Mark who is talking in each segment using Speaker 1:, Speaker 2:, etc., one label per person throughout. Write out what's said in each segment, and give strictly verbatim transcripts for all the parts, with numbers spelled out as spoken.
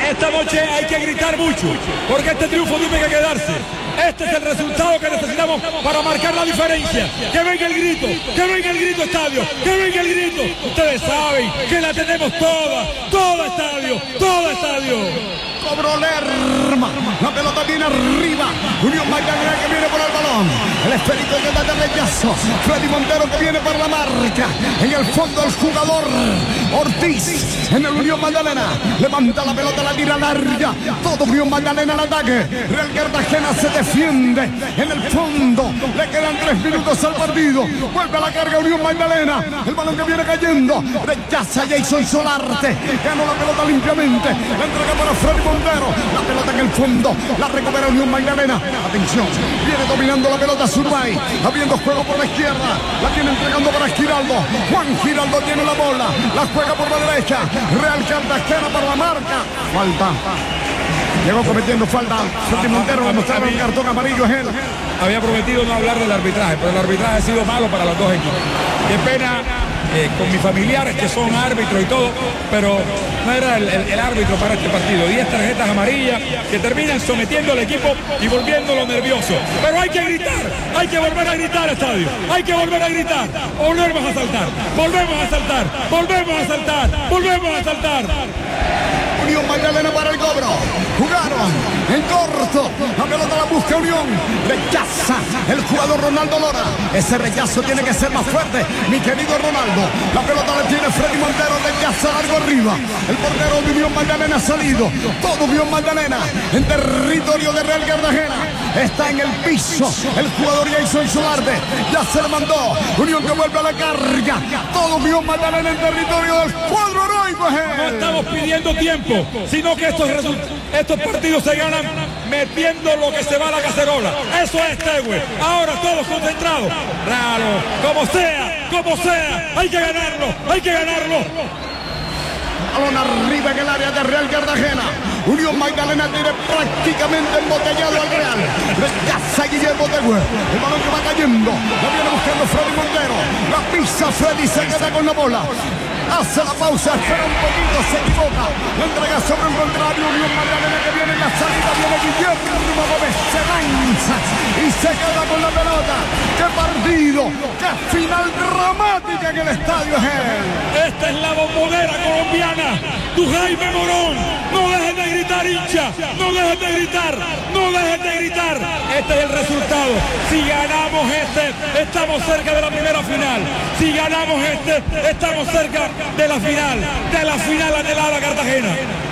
Speaker 1: Esta noche hay que gritar mucho, porque este triunfo tiene que quedarse. Este es el resultado que necesitamos para marcar la diferencia. Que venga el grito, que venga el grito estadio, que venga el grito. Ustedes saben que la tenemos toda, todo estadio, todo estadio.
Speaker 2: Cobró Lerma, la pelota viene arriba, Unión Magdalena que viene por el balón, el esférico que da de rechazo, Freddy Montero que viene por la marca, en el fondo el jugador Ortiz, en el Unión Magdalena, levanta la pelota, la tira larga, todo Unión Magdalena al ataque, Real Cartagena se defiende, en el fondo, le quedan tres minutos al partido, vuelve a la carga Unión Magdalena, el balón que viene cayendo, rechaza Jason Solarte, ganó la pelota limpiamente, la entrega para Freddy Montero, la pelota en el fondo, la recupera Unión Magdalena. Atención, viene dominando la pelota Zurbay, habiendo juego por la izquierda, la tiene entregando para Giraldo. Juan Giraldo tiene la bola, la juega por la derecha. Real Cartagena para la marca. Falta. Llegó cometiendo falta. Freddy Montero le mostraron un cartón amarillo a él.
Speaker 1: Había prometido no hablar del arbitraje, pero el arbitraje ha sido malo para los dos equipos. Qué pena eh, con mis familiares que son árbitros y todo, pero no era el, el, el árbitro para este partido. Diez tarjetas amarillas que terminan sometiendo al equipo y volviéndolo nervioso. Pero hay que gritar, hay que volver a gritar, estadio. Hay que volver a gritar. Volvemos a saltar, volvemos a saltar, volvemos a saltar, volvemos a saltar.
Speaker 2: Unión Magdalena para el cobro. Jugaron en corto. La pelota la busca Unión. Rechaza el jugador Ronaldo Lora. Ese rechazo tiene que ser más fuerte, mi querido Ronaldo. La pelota la tiene Freddy Montero. Rechaza largo arriba. El portero de Unión Magdalena ha salido. Todo Unión Magdalena en territorio de Real Cartagena. Está en el piso el jugador Jason Solarte. Ya se le mandó. Unión que vuelve a la carga. Todo Unión Magdalena en territorio del cuadro heroico.
Speaker 1: No estamos pidiendo tiempo, sino que estos, estos partidos se ganan metiendo lo que se va a la cacerola. Eso es Tegüe. Ahora todos concentrados. Raro, como sea, como sea, hay que ganarlo, hay que ganarlo.
Speaker 2: Balón arriba en el área de Real Cartagena. Unión Magdalena tiene prácticamente embotellado al Real. Rechaza Guillermo Tegüe. El balón que va cayendo. La viene buscando Freddy Montero. La pisa Freddy, se queda con la bola. Hace la pausa, espera un poquito, se equivoca. La entrega sobre el contrario. Unión Magdalena que viene en la salida. Viene Guillermo Gómez. Se lanza y se queda con la pelota. ¡Qué partido! ¡Qué final dramática en el estadio es él!
Speaker 1: Esta es la bombonera colombiana. Tu Jaime Morón. No dejes de gritar, hincha. No dejes de gritar. No dejes de gritar. Este es el resultado. Si ganamos este, estamos cerca de la primera final. Si ganamos este, estamos cerca de la final, de la final anhelada Cartagena.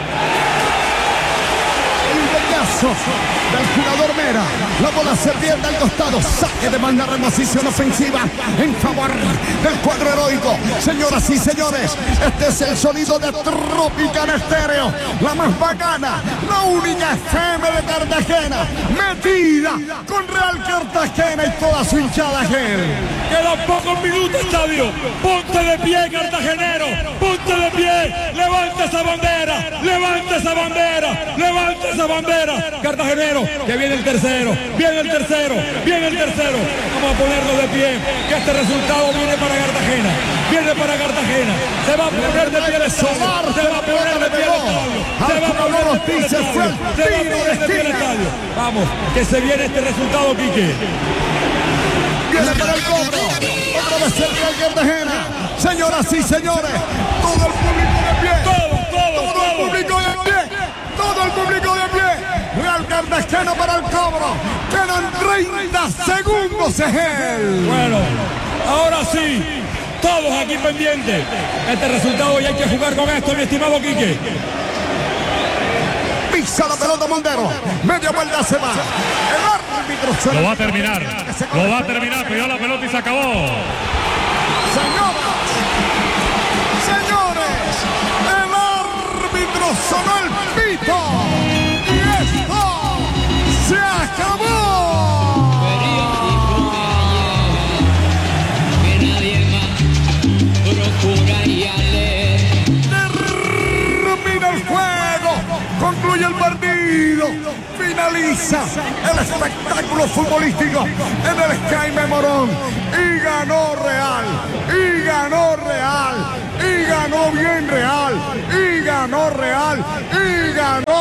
Speaker 2: Un pedazo del jugador Mera. La bola se pierde al costado. Saque de banda, reposición ofensiva en favor del cuadro heroico. Señoras y señores, este es el sonido de Tropical Estéreo. La más bacana, la única F M de Cartagena. Metida con Real Cartagena y toda su hinchada gel.
Speaker 1: Quedan pocos minutos, estadio. Ponte de pie, cartagenero. Ponte de pie. Levanta esa bandera. Levanta esa bandera. Levanta esa bandera. Cartagenero, que viene el tercero. Viene el tercero. Viene el tercero. Vamos a ponerlo de pie. Que este resultado viene para Cartagena. Viene para Cartagena. Se va a poner de pie el estadio. Se va a poner de pie el estadio. Se va a poner de pie el estadio. Se va a poner de pie el estadio. Vamos, que se viene este resultado, Quique.
Speaker 2: Viene para el cobro. Otra vez el Real Cartagena. Señoras y señores, todo el público de pie.
Speaker 1: Todo, todo,
Speaker 2: todo el público de pie. Todo el público de pie. Real Cartagena para el cobro. Quedan treinta segundos, Egel.
Speaker 1: Bueno, ahora sí. Todos aquí pendientes. Este resultado y hay que jugar con esto, mi estimado Quique.
Speaker 2: Pisa la pelota Montero. Media vuelta se va. El árbitro se
Speaker 3: lo va a terminar. Lo va a terminar. Pidió la pelota y se acabó.
Speaker 2: Señoras, señores, el árbitro sonó el pito. Y esto se acabó.
Speaker 4: Que nadie más procuraría leer.
Speaker 2: Termina el juego. Concluye el partido. Finaliza el espectáculo futbolístico en el Jaime Morón. Y ganó Real. Y ganó Real. Y ganó bien Real. Y ganó Real. Y ganó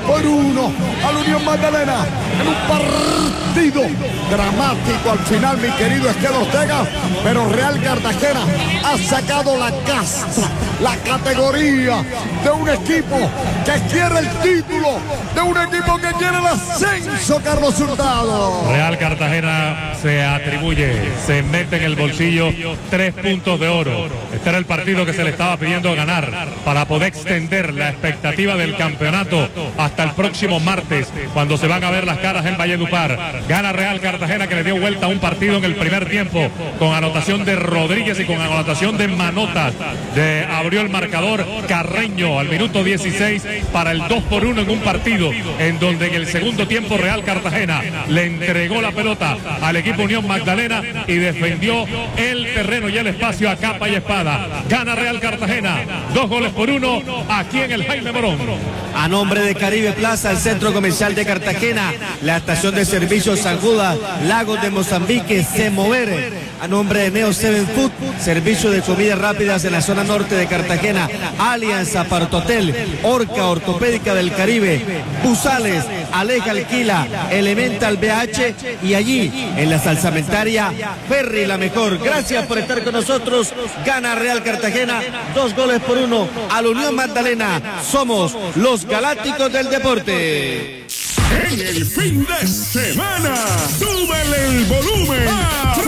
Speaker 2: por uno al Unión Magdalena en un partido dramático al final, mi querido Esteban Ortega, pero Real Cartagena ha sacado la casta, la categoría de un equipo que quiere el título, de un equipo que quiere el ascenso, Carlos Hurtado.
Speaker 3: Real Cartagena se atribuye, se mete en el bolsillo tres puntos de oro. Este era el partido que se le estaba pidiendo ganar para poder extender la expectativa del campeonato hasta el próximo martes, cuando se van a ver las caras en Valledupar. Gana Real Cartagena, que le dio vuelta a un partido en el primer tiempo con anotación de Rodríguez y con anotación de Manotas. De, abrió el marcador Carreño al minuto dieciséis para el dos por uno en un partido en donde en el segundo tiempo Real Cartagena le entregó la pelota al equipo Unión Magdalena y defendió el terreno y el espacio a capa y espada. Gana Real Cartagena, dos goles por uno aquí en el Jaime Morón.
Speaker 5: A nombre de Caribe Plaza, el centro comercial de Cartagena, la estación de servicios San Judas, Lagos de Mozambique, Semover. A nombre de Neo Seven Food, servicio de comidas rápidas en la zona norte de Cartagena, Alianza Partotel, Orca Ortopédica del Caribe, Busales, Aleja Alquila, Elemental B H y allí en la salsamentaria Ferry la mejor. Gracias por estar con nosotros. Gana Real Cartagena, dos goles por uno al Unión Magdalena. Somos los Galácticos del Deporte.
Speaker 6: En el fin de semana, súbele el volumen.